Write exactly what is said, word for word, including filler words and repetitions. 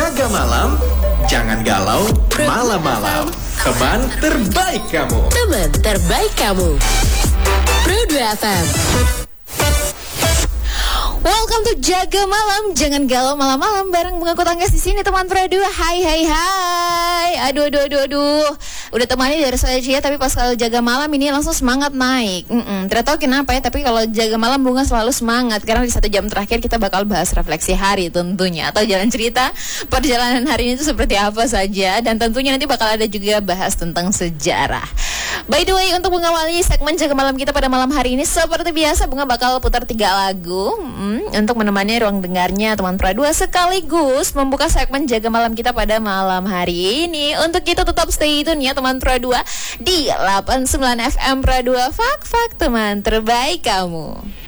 Jaga malam, jangan galau malam-malam. Teman terbaik kamu. Teman terbaik kamu. Pro dua F M. Welcome to Jaga Malam, jangan galau malam-malam bareng Bunga Kutanggas di sini teman Pro dua. Hai hai hai. Aduh aduh aduh aduh. Udah temani dari saya Cia, tapi pas kalau jaga malam ini langsung semangat naik. Mm-mm. Tidak tahu kenapa ya, tapi kalau jaga malam Bunga selalu semangat karena di satu jam terakhir kita bakal bahas refleksi hari tentunya, atau jalan cerita perjalanan hari ini itu seperti apa saja, dan tentunya nanti bakal ada juga bahas tentang sejarah. By the way, untuk mengawali segmen jaga malam kita pada malam hari ini, seperti biasa Bunga bakal putar tiga lagu mm, untuk menemani ruang dengarnya teman Pro dua, sekaligus membuka segmen jaga malam kita pada malam hari ini. Untuk kita tetap stay tune ya teman Pro dua di delapan puluh sembilan F M Pro dua. Fak-fak teman terbaik kamu.